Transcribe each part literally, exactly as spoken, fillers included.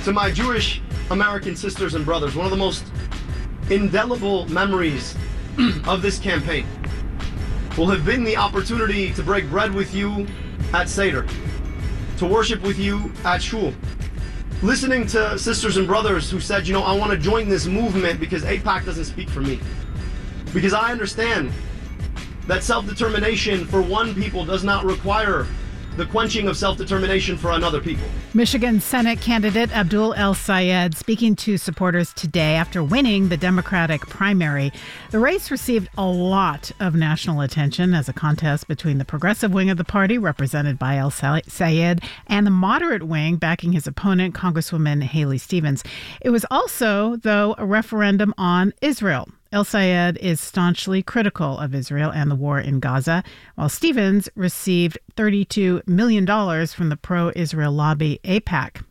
To my Jewish American sisters and brothers, one of the most indelible memories of this campaign will have been the opportunity to break bread with you at Seder, to worship with you at Shul. Listening to sisters and brothers who said, you know, I want to join this movement because AIPAC doesn't speak for me. Because I understand that self-determination for one people does not require the quenching of self-determination for another people. Michigan Senate candidate Abdul El-Sayed speaking to supporters today after winning the Democratic primary. The race received a lot of national attention as a contest between the progressive wing of the party, represented by El-Sayed, and the moderate wing backing his opponent, Congresswoman Haley Stevens. It was also, though, a referendum on Israel. El-Sayed is staunchly critical of Israel and the war in Gaza, while Stevens received thirty-two million dollars from the pro-Israel lobby AIPAC.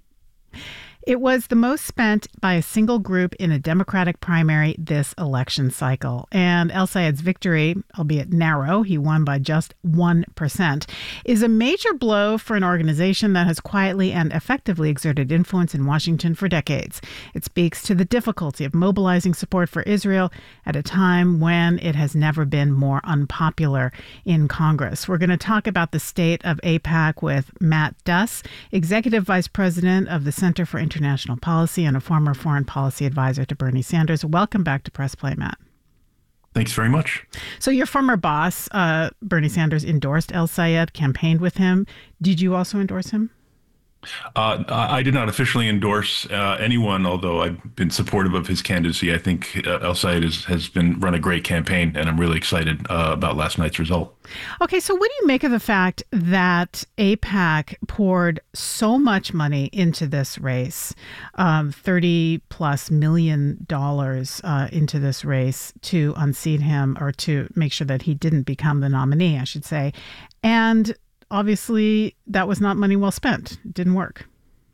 It was the most spent by a single group in a Democratic primary this election cycle. And El-Sayed's victory, albeit narrow, he won by just one percent, is a major blow for an organization that has quietly and effectively exerted influence in Washington for decades. It speaks to the difficulty of mobilizing support for Israel at a time when it has never been more unpopular in Congress. We're going to talk about the state of AIPAC with Matt Duss, Executive Vice President of the Center for International International Policy and a former foreign policy advisor to Bernie Sanders. Welcome back to Press Play, Matt. Thanks very much. So your former boss, uh, Bernie Sanders, endorsed El-Sayed, campaigned with him. Did you also endorse him? Uh, I did not officially endorse uh, anyone, although I've been supportive of his candidacy. I think uh, El-Sayed has, has been run a great campaign, and I'm really excited uh, about last night's result. Okay, so what do you make of the fact that AIPAC poured so much money into this race, um, thirty plus million dollars uh, into this race to unseat him, or to make sure that he didn't become the nominee, I should say, and obviously, that was not money well spent. It didn't work.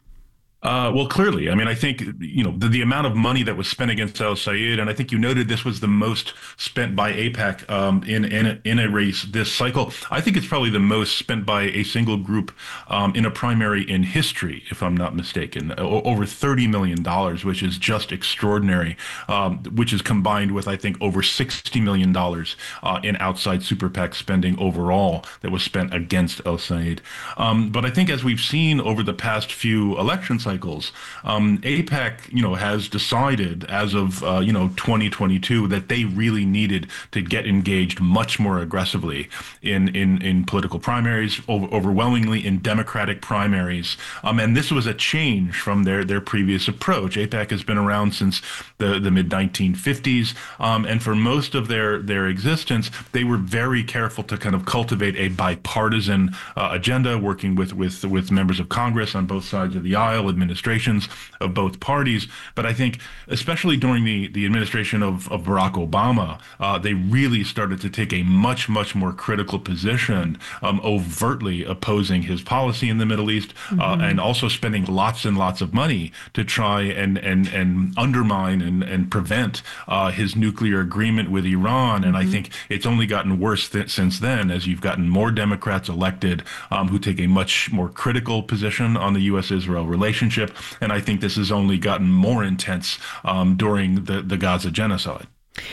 Uh, well, clearly, I mean, I think, you know, the, the amount of money that was spent against El-Sayed, and I think you noted this was the most spent by AIPAC um, in in a, in a race this cycle. I think it's probably the most spent by a single group um, in a primary in history, if I'm not mistaken. O- over thirty million dollars, which is just extraordinary, um, which is combined with, I think, over sixty million dollars uh, in outside super PAC spending overall that was spent against El-Sayed. Um, but I think as we've seen over the past few election cycles, Cycles. Um, AIPAC, you know, has decided as of, uh, you know, twenty twenty-two that they really needed to get engaged much more aggressively in in, in political primaries, over, overwhelmingly in Democratic primaries. Um, and this was a change from their, their previous approach. AIPAC has been around since the, the mid nineteen fifties. Um, and for most of their, their existence, they were very careful to kind of cultivate a bipartisan uh, agenda, working with, with, with members of Congress on both sides of the aisle, administrations of both parties. But I think, especially during the, the administration of, of Barack Obama, uh, they really started to take a much, much more critical position, um, overtly opposing his policy in the Middle East, mm-hmm. uh, and also spending lots and lots of money to try and and, and undermine and, and prevent uh, his nuclear agreement with Iran. Mm-hmm. And I think it's only gotten worse th- since then, as you've gotten more Democrats elected um, who take a much more critical position on the U S Israel relationship. And I think this has only gotten more intense um, during the, the Gaza genocide.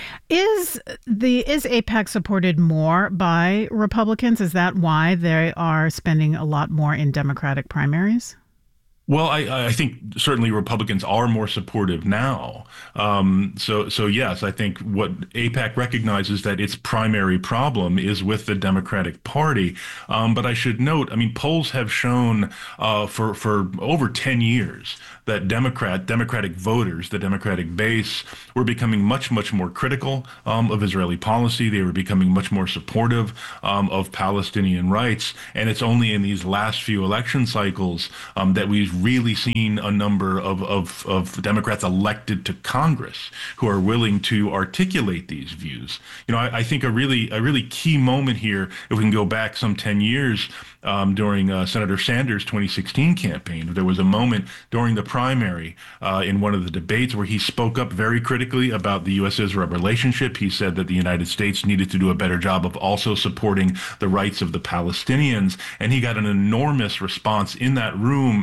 Is the is AIPAC supported more by Republicans? Is that why they are spending a lot more in Democratic primaries? Well, I, I think certainly Republicans are more supportive now. Um, so, so yes, I think what AIPAC recognizes that its primary problem is with the Democratic Party. Um, but I should note, I mean, polls have shown uh, for for over ten years that Democrat Democratic voters, the Democratic base, were becoming much, much more critical um, of Israeli policy. They were becoming much more supportive um, of Palestinian rights. And it's only in these last few election cycles um, that we've really seen a number of, of, of Democrats elected to Congress who are willing to articulate these views. You know, I, I think a really a really key moment here, if we can go back some ten years, um, during uh, Senator Sanders' twenty sixteen campaign, there was a moment during the primary uh, in one of the debates where he spoke up very critically about the U S Israel relationship. He said that the United States needed to do a better job of also supporting the rights of the Palestinians, and he got an enormous response in that room, and I think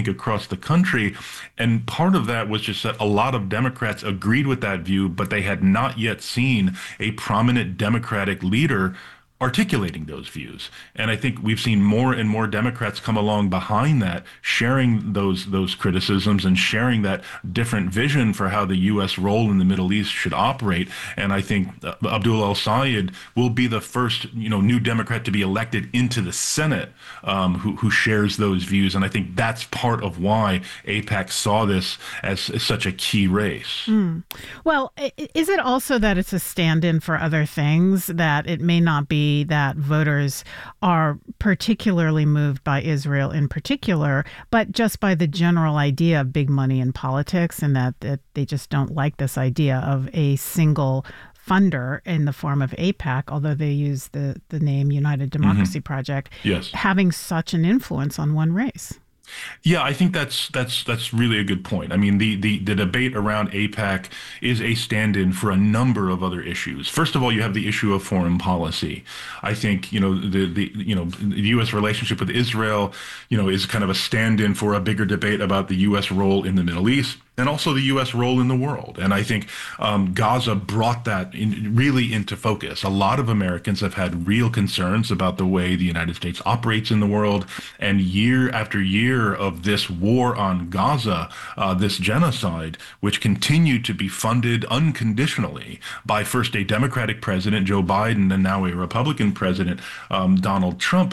think, across the country. And part of that was just that a lot of Democrats agreed with that view, but they had not yet seen a prominent Democratic leader articulating those views. And I think we've seen more and more Democrats come along behind that, sharing those those criticisms and sharing that different vision for how the U S role in the Middle East should operate. And I think uh, Abdul El-Sayed will be the first, you know, new Democrat to be elected into the Senate um, who, who shares those views. And I think that's part of why AIPAC saw this as, as such a key race. Mm. Well, is it also that it's a stand-in for other things, that it may not be that voters are particularly moved by Israel in particular, but just by the general idea of big money in politics, and that, that they just don't like this idea of a single funder in the form of AIPAC, although they use the, the name United Democracy mm-hmm. Project, yes. having such an influence on one race? Yeah, I think that's that's that's really a good point. I mean, the, the, the debate around AIPAC is a stand-in for a number of other issues. First of all, you have the issue of foreign policy. I think, you know, the, the you know the U S relationship with Israel, you know, is kind of a stand-in for a bigger debate about the U S role in the Middle East, and also the U S role in the world. And I think um, Gaza brought that in, really into focus. A lot of Americans have had real concerns about the way the United States operates in the world. And year after year of this war on Gaza, uh, this genocide, which continued to be funded unconditionally by first a Democratic president, Joe Biden, and now a Republican president, um, Donald Trump,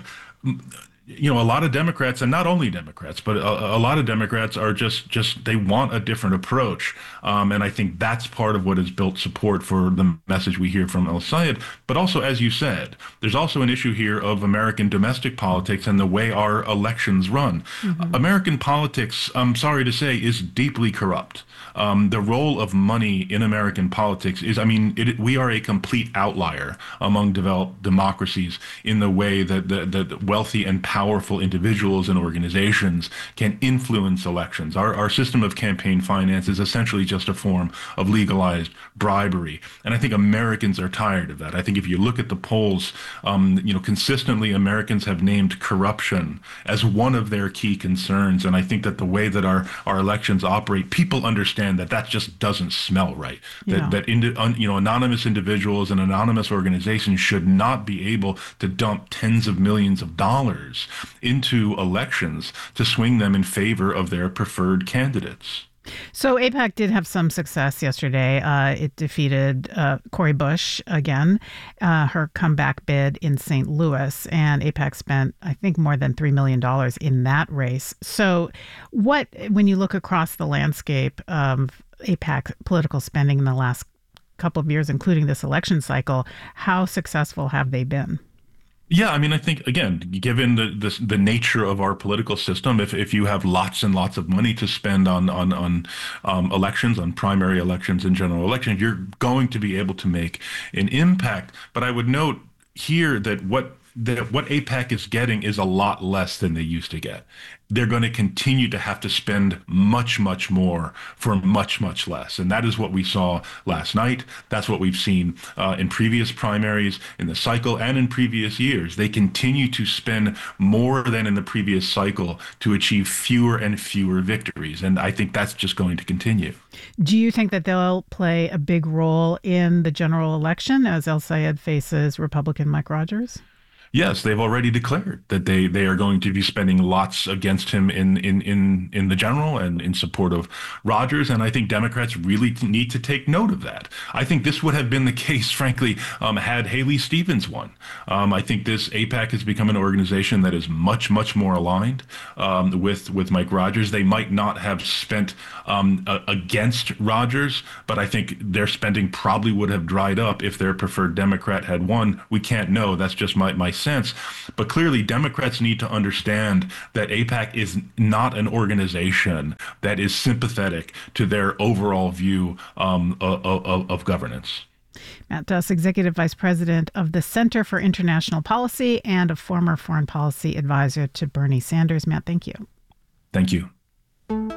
you know, a lot of Democrats, and not only Democrats, but a, a lot of Democrats are just, just they want a different approach. Um, and I think that's part of what has built support for the message we hear from El-Sayed. But also, as you said, there's also an issue here of American domestic politics and the way our elections run. Mm-hmm. American politics, I'm sorry to say, is deeply corrupt. Um, the role of money in American politics is, I mean, it, we are a complete outlier among developed democracies in the way that the, the wealthy and powerful individuals and organizations can influence elections. Our, our system of campaign finance is essentially just a form of legalized bribery. And I think Americans are tired of that. I think if you look at the polls, um, you know, consistently Americans have named corruption as one of their key concerns. And I think that the way that our, our elections operate, people understand that that just doesn't smell right. That, yeah. that indi- un, you know, anonymous individuals and anonymous organizations should not be able to dump tens of millions of dollars into elections to swing them in favor of their preferred candidates. So AIPAC did have some success yesterday. Uh, it defeated uh, Cori Bush again, uh, her comeback bid in Saint Louis, and AIPAC spent, I think, more than three million dollars in that race. So what, when you look across the landscape of AIPAC political spending in the last couple of years, including this election cycle, how successful have they been? Yeah, I mean, I think, again, given the, the the nature of our political system, if if you have lots and lots of money to spend on on on um, elections, on primary elections and general elections, you're going to be able to make an impact. But I would note here that what that what AIPAC is getting is a lot less than they used to get. They're going to continue to have to spend much, much more for much, much less. And that is what we saw last night. That's what we've seen uh, in previous primaries, in the cycle, and in previous years. They continue to spend more than in the previous cycle to achieve fewer and fewer victories. And I think that's just going to continue. Do you think that they'll play a big role in the general election as El-Sayed faces Republican Mike Rogers? Yes, they've already declared that they, they are going to be spending lots against him in, in, in, in the general and in support of Rogers. And I think Democrats really need to take note of that. I think this would have been the case, frankly, um, had Haley Stevens won. Um, I think this AIPAC has become an organization that is much, much more aligned um, with, with Mike Rogers. They might not have spent um, a, against Rogers, but I think their spending probably would have dried up if their preferred Democrat had won. We can't know. That's just my, my sense. But clearly, Democrats need to understand that AIPAC is not an organization that is sympathetic to their overall view um, of, of, of governance. Matt Duss, Executive Vice President of the Center for International Policy and a former foreign policy advisor to Bernie Sanders. Matt, thank you. Thank you.